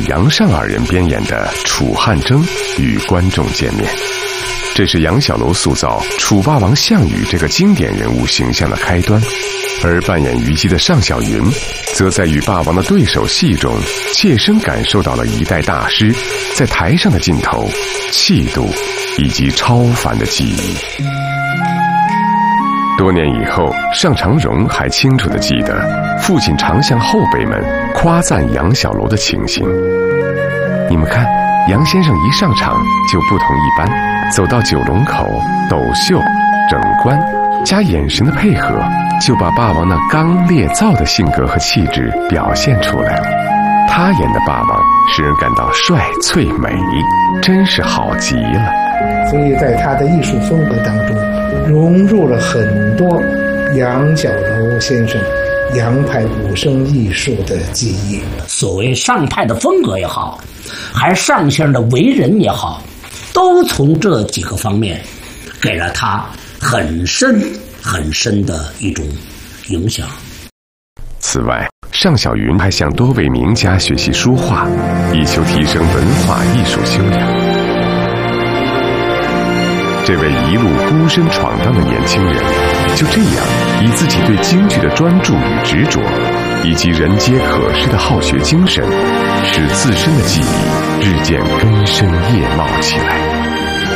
杨尚二人编演的《楚汉争》与观众见面。这是杨小楼塑造楚霸王项羽这个经典人物形象的开端，而扮演虞姬的尚小云，则在与霸王的对手戏中，切身感受到了一代大师在台上的劲头、气度以及超凡的技艺。多年以后，尚长荣还清楚地记得父亲常向后辈们夸赞杨小楼的情形。你们看，杨先生一上场就不同一般，走到九龙口，抖袖、整冠加眼神的配合，就把霸王那刚烈躁的性格和气质表现出来了。他演的霸王使人感到帅翠美，真是好极了。 所以在他的艺术风格当中，融入了很多杨小楼先生杨派古生艺术的技艺。 所谓尚派的风格也好，还是尚先生的为人也好，都从这几个方面给了他很深很深的一种影响。 此外，尚小云还向多位名家学习书画，以求提升文化艺术修养。这位一路孤身闯荡的年轻人，就这样以自己对京剧的专注与执着，以及人皆可施的好学精神，使自身的技艺日渐根深叶茂起来。